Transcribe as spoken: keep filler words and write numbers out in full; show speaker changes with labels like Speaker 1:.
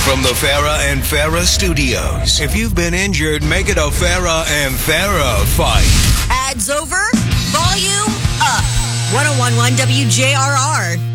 Speaker 1: from the Farah and Farah studios. If you've been injured, make it a Farah and Farah fight.
Speaker 2: Ads over, volume up. one oh one point one W J R R.